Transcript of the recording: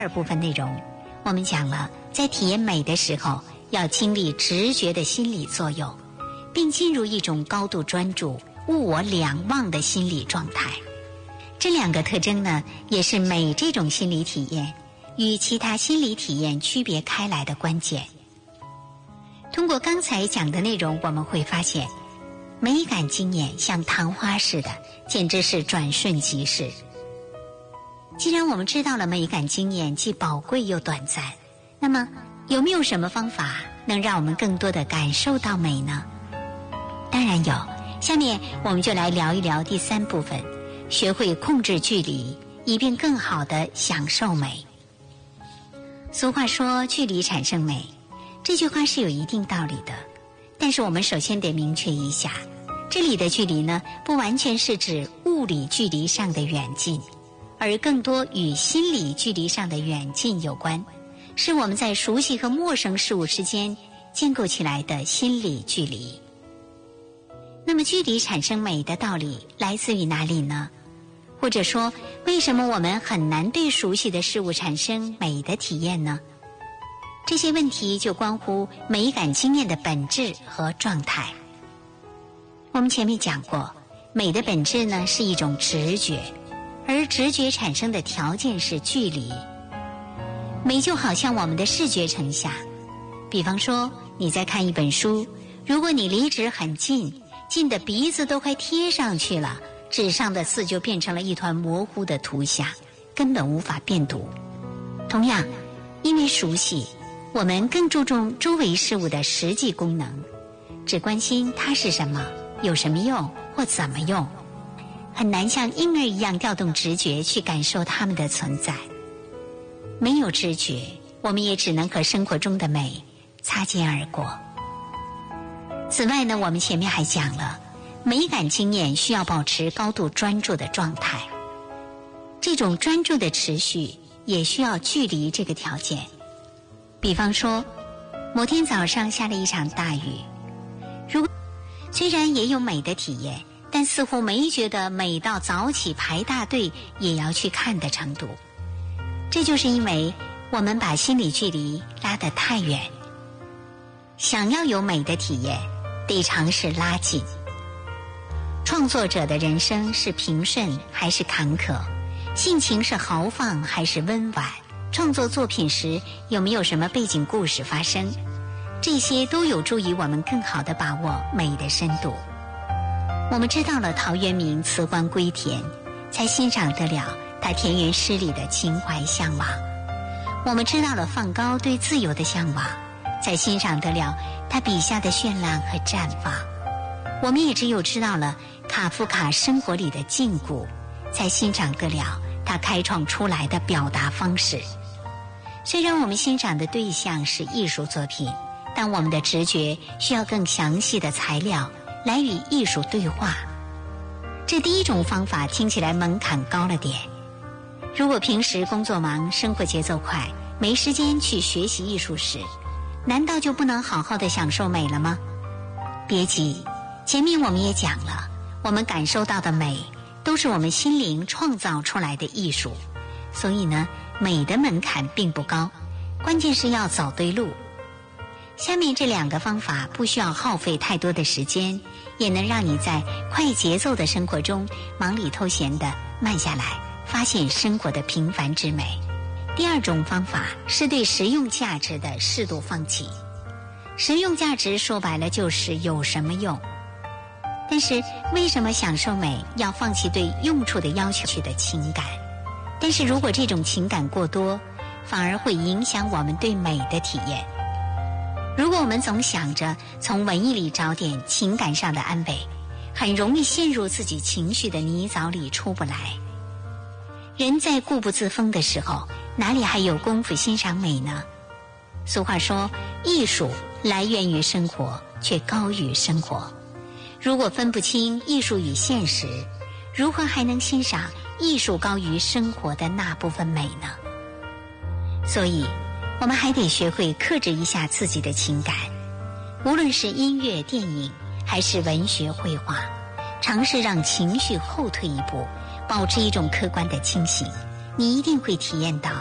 二部分内容，我们讲了在体验美的时候要经历直觉的心理作用，并进入一种高度专注、物我两忘的心理状态。这两个特征呢，也是美这种心理体验与其他心理体验区别开来的关键。通过刚才讲的内容，我们会发现美感经验像昙花似的，简直是转瞬即逝。既然我们知道了美感经验既宝贵又短暂，那么有没有什么方法能让我们更多地感受到美呢？当然有。下面我们就来聊一聊第三部分，学会控制距离，以便更好地享受美。俗话说距离产生美，这句话是有一定道理的，但是我们首先得明确一下，这里的距离呢，不完全是指物理距离上的远近，而更多与心理距离上的远近有关，是我们在熟悉和陌生事物之间建构起来的心理距离。那么距离产生美的道理来自于哪里呢？或者说，为什么我们很难对熟悉的事物产生美的体验呢？这些问题就关乎美感经验的本质和状态。我们前面讲过，美的本质呢是一种直觉，而直觉产生的条件是距离。美就好像我们的视觉成像，比方说你在看一本书，如果你离纸很近，近的鼻子都快贴上去了，纸上的字就变成了一团模糊的图像，根本无法辨读。同样，因为熟悉，我们更注重周围事物的实际功能，只关心它是什么，有什么用或怎么用，很难像婴儿一样调动直觉去感受它们的存在。没有直觉，我们也只能和生活中的美擦肩而过。此外呢，我们前面还讲了，美感经验需要保持高度专注的状态，这种专注的持续也需要距离这个条件。比方说，某天早上下了一场大雨，虽然也有美的体验，但似乎没觉得美到早起排大队也要去看的程度。这就是因为我们把心理距离拉得太远。想要有美的体验，得尝试拉近。创作者的人生是平顺还是坎坷？性情是豪放还是温婉？创作作品时有没有什么背景故事发生？这些都有助于我们更好地把握美的深度。我们知道了陶渊明辞官归田，才欣赏得了他田园诗里的情怀向往。我们知道了放高对自由的向往，才欣赏得了他笔下的绚烂和绽放。我们也只有知道了卡夫卡生活里的禁锢，才欣赏得了他开创出来的表达方式。虽然我们欣赏的对象是艺术作品，但我们的直觉需要更详细的材料来与艺术对话。这第一种方法听起来门槛高了点。如果平时工作忙，生活节奏快，没时间去学习艺术史，难道就不能好好的享受美了吗？别急，前面我们也讲了，我们感受到的美都是我们心灵创造出来的艺术，所以呢，美的门槛并不高，关键是要走对路。下面这两个方法不需要耗费太多的时间，也能让你在快节奏的生活中忙里偷闲的慢下来，发现生活的平凡之美。第二种方法是对实用价值的适度放弃。实用价值说白了就是有什么用，但是为什么享受美要放弃对用处的要求的情感？但是如果这种情感过多，反而会影响我们对美的体验。如果我们总想着从文艺里找点情感上的安慰，很容易陷入自己情绪的泥沼里出不来。人在固步自封的时候，哪里还有功夫欣赏美呢？俗话说，艺术来源于生活，却高于生活。如果分不清艺术与现实，如何还能欣赏艺术高于生活的那部分美呢？所以我们还得学会克制一下自己的情感，无论是音乐、电影还是文学、绘画，尝试让情绪后退一步，保持一种客观的清醒，你一定会体验到